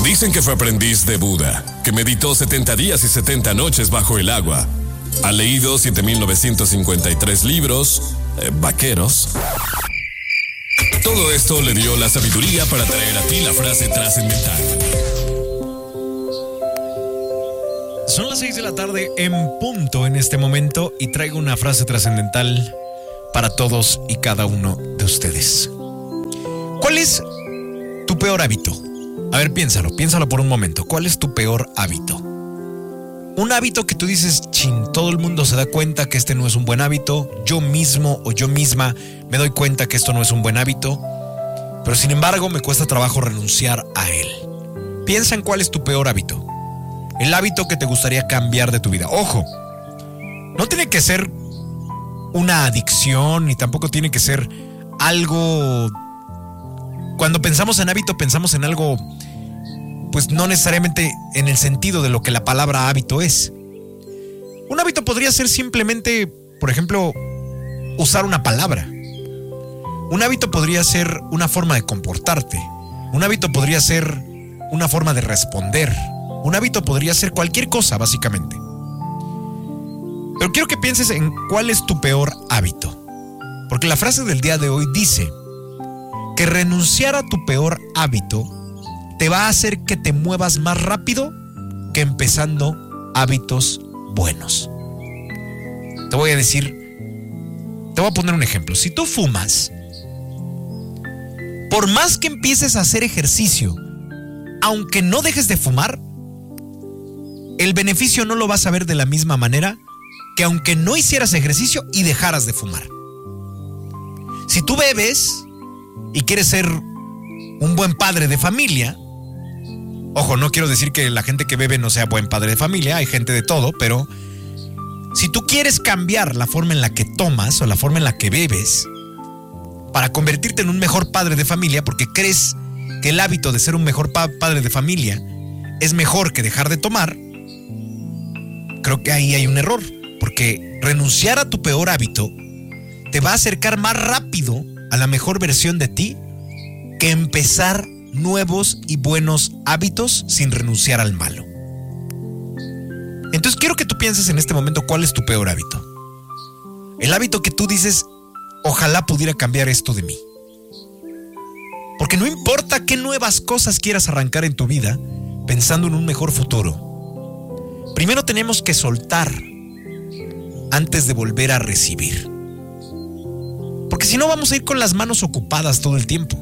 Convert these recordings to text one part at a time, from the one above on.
Dicen que fue aprendiz de Buda, que meditó 70 días y 70 noches bajo el agua. Ha leído 7.953 libros, vaqueros. Todo esto le dio la sabiduría para traer a ti la frase trascendental. Son las 6 de la tarde en punto en este momento y traigo una frase trascendental para todos y cada uno de ustedes. ¿Cuál es tu peor hábito? A ver, piénsalo por un momento. ¿Cuál es tu peor hábito? Un hábito que tú dices, chin, todo el mundo se da cuenta que este no es un buen hábito. Yo mismo o yo misma me doy cuenta que esto no es un buen hábito. Pero sin embargo me cuesta trabajo renunciar a él. Piensa en cuál es tu peor hábito. El hábito que te gustaría cambiar de tu vida. Ojo, no tiene que ser una adicción ni tampoco tiene que ser algo... Cuando pensamos en hábito, pensamos en algo, pues no necesariamente en el sentido de lo que la palabra hábito es. Un hábito podría ser simplemente, por ejemplo, usar una palabra. Un hábito podría ser una forma de comportarte. Un hábito podría ser una forma de responder. Un hábito podría ser cualquier cosa, básicamente. Pero quiero que pienses en cuál es tu peor hábito. Porque la frase del día de hoy dice que renunciar a tu peor hábito te va a hacer que te muevas más rápido que empezando hábitos buenos. Te voy a poner un ejemplo. Si tú fumas, por más que empieces a hacer ejercicio, aunque no dejes de fumar, el beneficio no lo vas a ver de la misma manera que aunque no hicieras ejercicio y dejaras de fumar. Si tú bebes y quieres ser un buen padre de familia, ojo, no quiero decir que la gente que bebe no sea buen padre de familia, hay gente de todo, pero si tú quieres cambiar la forma en la que tomas o la forma en la que bebes para convertirte en un mejor padre de familia, porque crees que el hábito de ser un mejor padre de familia es mejor que dejar de tomar, creo que ahí hay un error, porque renunciar a tu peor hábito te va a acercar más rápido a la mejor versión de ti que empezar nuevos y buenos hábitos sin renunciar al malo. Entonces quiero que tú pienses en este momento cuál es tu peor hábito. El hábito que tú dices, ojalá pudiera cambiar esto de mí. Porque no importa qué nuevas cosas quieras arrancar en tu vida, pensando en un mejor futuro, primero tenemos que soltar antes de volver a recibir. Porque si no vamos a ir con las manos ocupadas todo el tiempo.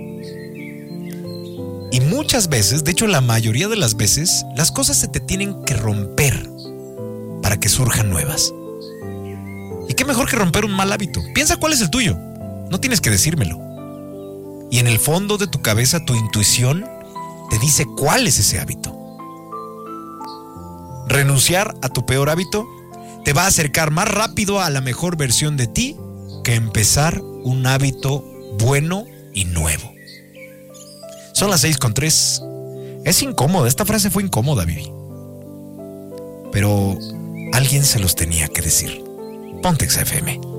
Y muchas veces, de hecho la mayoría de las veces, las cosas se te tienen que romper para que surjan nuevas. ¿Y qué mejor que romper un mal hábito? Piensa cuál es el tuyo. No tienes que decírmelo. Y en el fondo de tu cabeza, tu intuición te dice cuál es ese hábito. Renunciar a tu peor hábito te va a acercar más rápido a la mejor versión de ti que empezar un hábito bueno y nuevo. Son las 6:03. Es incómoda, esta frase fue incómoda, Vivi. Pero alguien se los tenía que decir. Ponte XFM.